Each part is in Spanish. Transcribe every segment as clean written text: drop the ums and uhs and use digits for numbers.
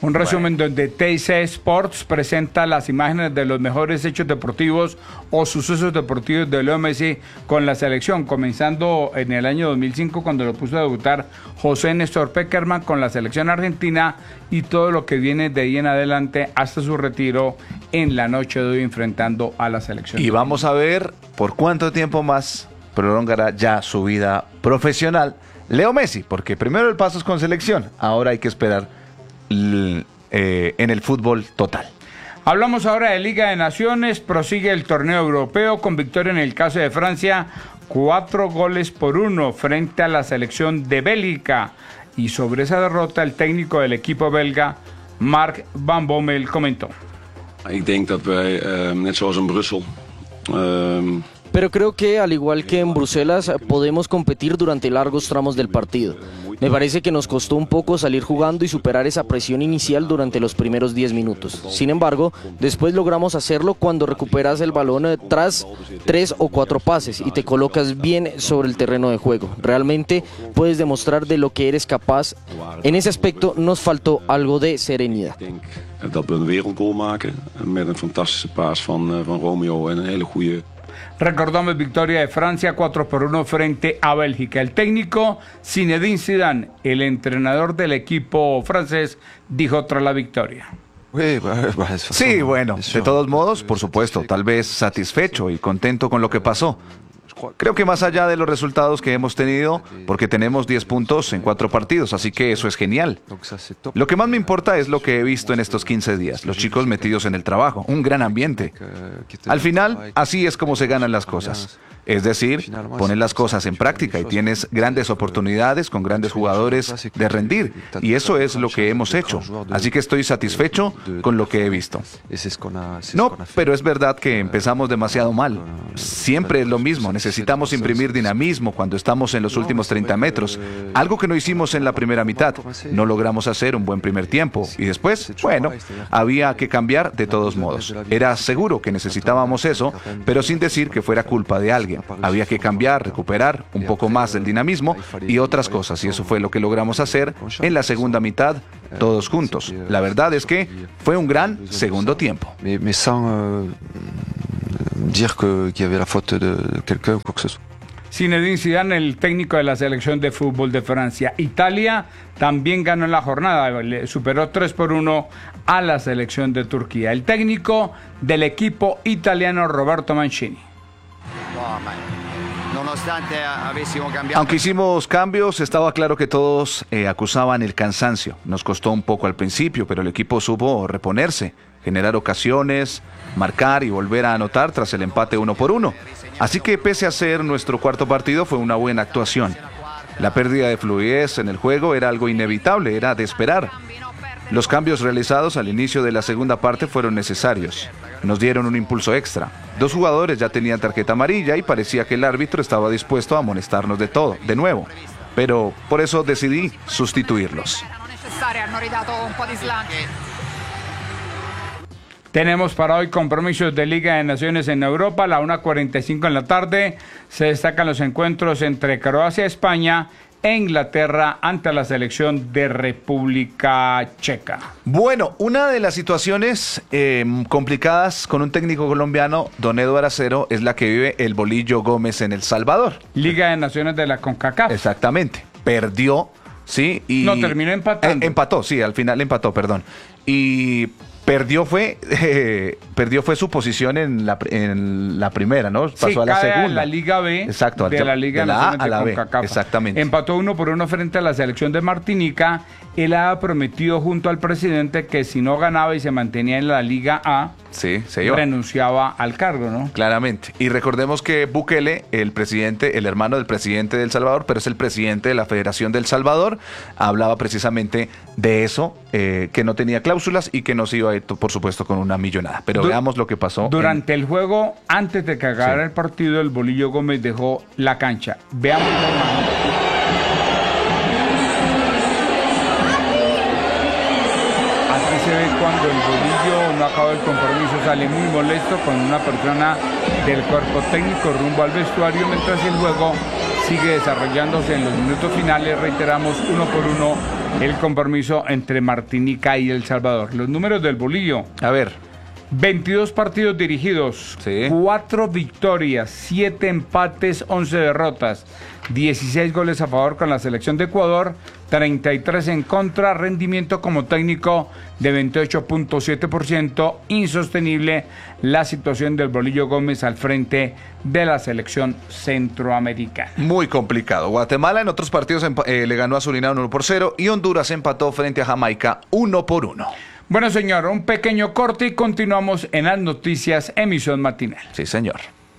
Un resumen donde TIC Sports presenta las imágenes de los mejores hechos deportivos o sucesos deportivos de Leo Messi con la selección, comenzando en el año 2005 cuando lo puso a debutar José Néstor Peckerman con la selección argentina y todo lo que viene de ahí en adelante hasta su retiro en la noche de hoy enfrentando a la selección. Y vamos a ver por cuánto tiempo más prolongará ya su vida profesional Leo Messi, porque primero el paso es con selección, ahora hay que esperar en el fútbol total. Hablamos ahora de Liga de Naciones, prosigue el torneo europeo con victoria en el caso de Francia, 4-1 frente a la selección de Bélgica. Y sobre esa derrota el técnico del equipo belga, Mark Van Bommel, comentó. Ik denk dat wij, net zoals in Brussel, pero creo que, al igual que en Bruselas, podemos competir durante largos tramos del partido. Me parece que nos costó un poco salir jugando y superar esa presión inicial durante los primeros 10 minutos. Sin embargo, después logramos hacerlo cuando recuperas el balón tras 3 o 4 pases y te colocas bien sobre el terreno de juego. Realmente puedes demostrar de lo que eres capaz. En ese aspecto nos faltó algo de serenidad. Dat we een wereldgoal maken met een fantastische paas van Romeo en een hele goede. Recordamos victoria de Francia 4-1 frente a Bélgica. El técnico Zinedine Zidane, el entrenador del equipo francés, dijo tras la victoria. Sí, bueno, de todos modos, por supuesto, tal vez satisfecho y contento con lo que pasó. Creo que más allá de los resultados que hemos tenido, porque tenemos 10 puntos en 4 partidos, así que eso es genial. Lo que más me importa es lo que he visto en estos 15 días, los chicos metidos en el trabajo, un gran ambiente. Al final, así es como se ganan las cosas. Es decir, pones las cosas en práctica y tienes grandes oportunidades con grandes jugadores de rendir. Y eso es lo que hemos hecho. Así que estoy satisfecho con lo que he visto. No, pero es verdad que empezamos demasiado mal. Siempre es lo mismo. Necesitamos imprimir dinamismo cuando estamos en los últimos 30 metros. Algo que no hicimos en la primera mitad. No logramos hacer un buen primer tiempo. Y después, bueno, había que cambiar de todos modos. Era seguro que necesitábamos eso, pero sin decir que fuera culpa de alguien. Había que cambiar, recuperar un poco más del dinamismo y otras cosas, y eso fue lo que logramos hacer en la segunda mitad, todos juntos. La verdad es que fue un gran segundo tiempo. Zinedine Zidane, el técnico de la selección de fútbol de Francia. Italia también ganó en la jornada, le superó 3-1 a la selección de Turquía. El técnico del equipo italiano, Roberto Mancini. Aunque hicimos cambios, estaba claro que todos acusaban el cansancio. Nos costó un poco al principio, pero el equipo supo reponerse, generar ocasiones, marcar y volver a anotar tras el empate 1-1. Así que pese a ser nuestro cuarto partido, fue una buena actuación. La pérdida de fluidez en el juego era algo inevitable, era de esperar. Los cambios realizados al inicio de la segunda parte fueron necesarios. Nos dieron un impulso extra. 2 jugadores ya tenían tarjeta amarilla y parecía que el árbitro estaba dispuesto a amonestarnos de nuevo. Pero por eso decidí sustituirlos. Tenemos para hoy compromisos de Liga de Naciones en Europa. A la 1:45 en la tarde se destacan los encuentros entre Croacia y España e Inglaterra ante la selección de República Checa. Bueno, una de las situaciones complicadas con un técnico colombiano, don Eduardo Acero, es la que vive el Bolillo Gómez en El Salvador. Liga de Naciones de la CONCACAF. Exactamente. Perdió, sí. Y no, terminó empatando. Empató, sí, al final empató, perdón. Y perdió fue su posición en la primera, ¿no? Pasó sí, a la segunda. A la Liga B. Exacto, de la Liga de la A a la B. CONCACAF. Exactamente. Empató 1-1 frente a la selección de Martinica. Él ha prometido junto al presidente que si no ganaba y se mantenía en la Liga A, sí, se iba. Renunciaba al cargo, ¿no? Claramente. Y recordemos que Bukele, el presidente, el hermano del presidente de El Salvador, pero es el presidente de la Federación de El Salvador, hablaba precisamente de eso, que no tenía cláusulas y que no se iba a ir, por supuesto, con una millonada. Pero veamos lo que pasó. Durante el juego, antes de que acabara el partido, el Bolillo Gómez dejó la cancha. Veamos la imagen. Se ve cuando el Bolillo no acaba el compromiso, sale muy molesto con una persona del cuerpo técnico rumbo al vestuario, mientras el juego sigue desarrollándose en los minutos finales. Reiteramos 1-1 el compromiso entre Martinica y El Salvador. Los números del bolillo. A ver. 22 partidos dirigidos, sí. 4 victorias, 7 empates, 11 derrotas, 16 goles a favor con la selección de Ecuador, 33 en contra, rendimiento como técnico de 28.7%, insostenible la situación del Bolillo Gómez al frente de la selección centroamericana. Muy complicado. Guatemala en otros partidos le ganó a Surinam 1-0 y Honduras empató frente a Jamaica 1-1. Bueno, señor, un pequeño corte y continuamos en las noticias, emisión matinal. Sí, señor.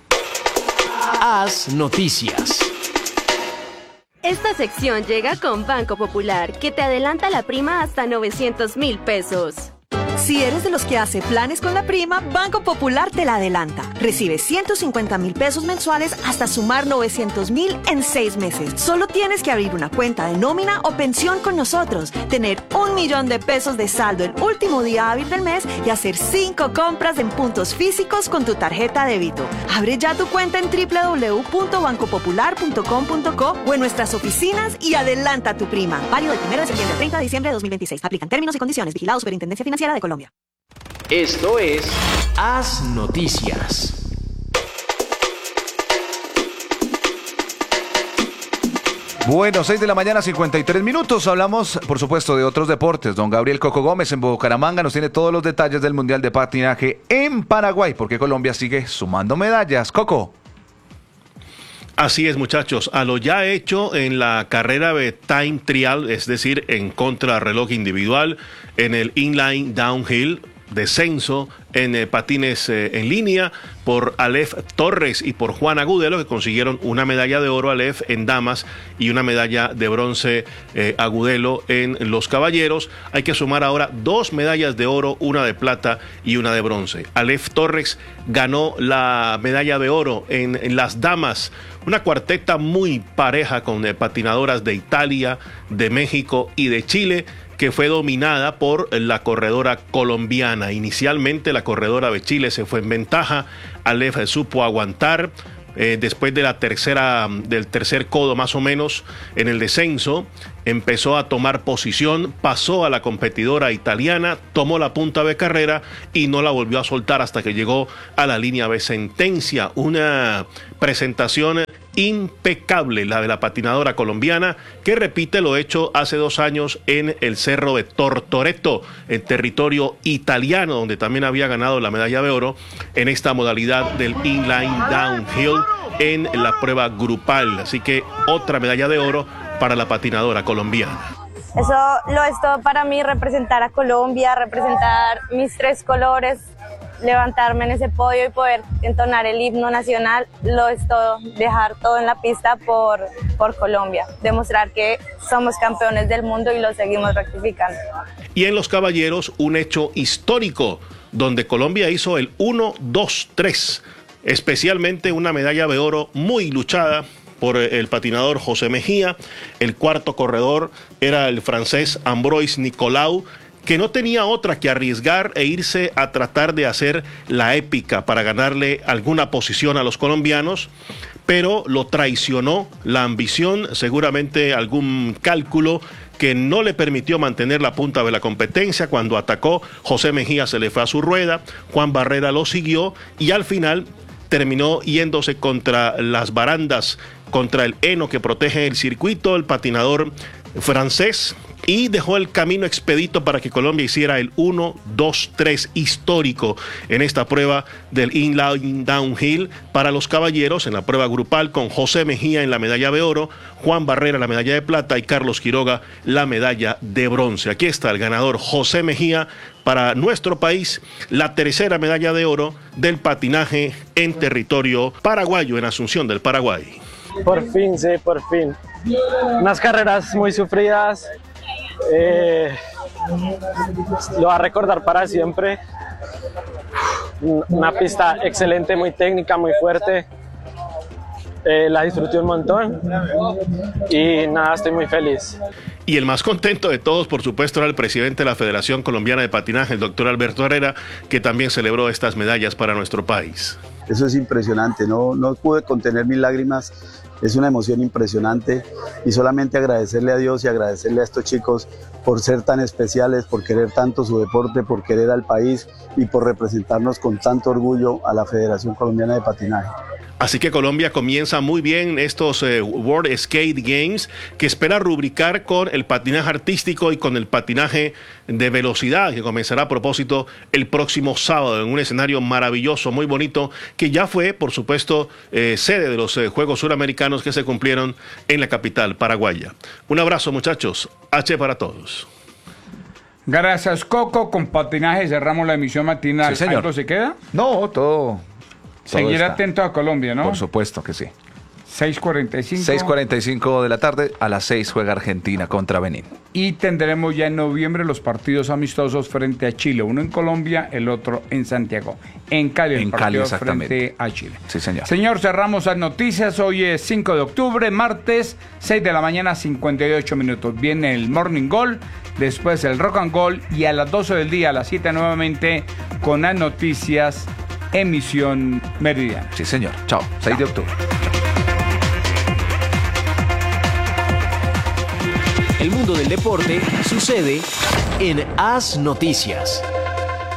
Haz noticias. Esta sección llega con Banco Popular, que te adelanta la prima hasta 900,000 pesos. Si eres de los que hace planes con la prima, Banco Popular te la adelanta. Recibe 150,000 pesos mensuales hasta sumar 900,000 en 6 meses. Solo tienes que abrir una cuenta de nómina o pensión con nosotros, tener 1,000,000 de pesos de saldo el último día hábil del mes y hacer 5 compras en puntos físicos con tu tarjeta débito. Abre ya tu cuenta en www.bancopopular.com.co o en nuestras oficinas y adelanta tu prima. Válido del 1 de septiembre al 30 de diciembre de 2026. Aplican términos y condiciones. Vigilado Superintendencia Financiera de Colombia. Esto es Haz Noticias. Bueno, 6 de la mañana, 53 minutos. Hablamos, por supuesto, de otros deportes. Don Gabriel Coco Gómez en Bucaramanga nos tiene todos los detalles del Mundial de Patinaje en Paraguay, porque Colombia sigue sumando medallas. Coco. Así es, muchachos, a lo ya hecho en la carrera de time trial, es decir, en contrarreloj individual, en el inline downhill, descenso en patines en línea, por Aleph Torres y por Juan Agudelo, que consiguieron una medalla de oro Aleph en damas y una medalla de bronce Agudelo en los caballeros. Hay que sumar ahora 2 medallas de oro, una de plata y una de bronce. Aleph Torres ganó la medalla de oro en las damas, una cuarteta muy pareja con patinadoras de Italia, de México y de Chile, que fue dominada por la corredora colombiana. Inicialmente la corredora de Chile se fue en ventaja, Aleph supo aguantar. Después de del tercer codo más o menos en el descenso, empezó a tomar posición, pasó a la competidora italiana, tomó la punta de carrera y no la volvió a soltar hasta que llegó a la línea de sentencia. Una presentación impecable la de la patinadora colombiana, que repite lo hecho hace 2 años en el Cerro de Tortoreto, en territorio italiano, donde también había ganado la medalla de oro en esta modalidad del inline downhill en la prueba grupal. Así que otra medalla de oro para la patinadora colombiana. Eso lo es todo para mí, representar a Colombia, representar mis 3 colores, levantarme en ese podio y poder entonar el himno nacional, lo es todo, dejar todo en la pista por Colombia, demostrar que somos campeones del mundo y lo seguimos rectificando. Y en los caballeros, un hecho histórico, donde Colombia hizo el 1-2-3, especialmente una medalla de oro muy luchada por el patinador José Mejía. El cuarto corredor era el francés Ambroise Nicolau, que no tenía otra que arriesgar e irse a tratar de hacer la épica para ganarle alguna posición a los colombianos, pero lo traicionó la ambición, seguramente algún cálculo que no le permitió mantener la punta de la competencia. Cuando atacó, José Mejía se le fue a su rueda, Juan Barrera lo siguió y al final terminó yéndose contra las barandas, contra el heno que protege el circuito, el patinador francés, y dejó el camino expedito para que Colombia hiciera el 1-2-3 histórico en esta prueba del inline downhill para los caballeros, en la prueba grupal, con José Mejía en la medalla de oro, Juan Barrera la medalla de plata y Carlos Quiroga la medalla de bronce. Aquí está el ganador José Mejía, para nuestro país, la 3ª medalla de oro del patinaje en territorio paraguayo, en Asunción del Paraguay. Por fin, sí, por fin. Unas carreras muy sufridas, lo va a recordar para siempre. Una pista excelente, muy técnica, muy fuerte. La disfruté un montón y nada, estoy muy feliz. Y el más contento de todos, por supuesto, era el presidente de la Federación Colombiana de Patinaje, el doctor Alberto Herrera, que también celebró estas medallas para nuestro país. Eso es impresionante, no pude contener mis lágrimas Es una emoción impresionante y solamente agradecerle a Dios y agradecerle a estos chicos por ser tan especiales, por querer tanto su deporte, por querer al país y por representarnos con tanto orgullo a la Federación Colombiana de Patinaje. Así que Colombia comienza muy bien estos World Skate Games, que espera rubricar con el patinaje artístico y con el patinaje de velocidad, que comenzará a propósito el próximo sábado en un escenario maravilloso, muy bonito, que ya fue, por supuesto, sede de los Juegos Suramericanos que se cumplieron en la capital paraguaya. Un abrazo, muchachos. H para todos. Gracias, Coco. Con patinaje cerramos la emisión matinal. Sí, señor. ¿Algo se queda? No, todo. Seguir atento a Colombia, ¿no? Por supuesto que sí. 6:45. 6:45 de la tarde, a las 6 juega Argentina contra Benín. Y tendremos ya en noviembre los partidos amistosos frente a Chile. Uno en Colombia, el otro en Santiago. En Cali, el partido frente a Chile. Sí, señor. Señor, cerramos las noticias. Hoy es 5 de octubre, martes, 6 de la mañana, 58 minutos. Viene el Morning Goal, después el Rock and Goal y a las 12 del día, a las 7 nuevamente, con las noticias, emisión meridiana. Sí, señor. Chao. 6 de octubre. El mundo del deporte sucede en As Noticias.